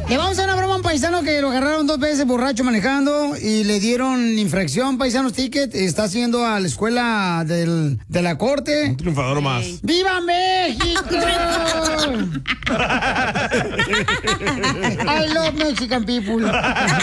Le vamos a dar una broma a un paisano que lo agarraron 2 veces borracho manejando y le dieron infracción, paisanos, ticket. Está haciendo a la escuela de la corte. Un triunfador más. ¡Viva México! I love Mexican people.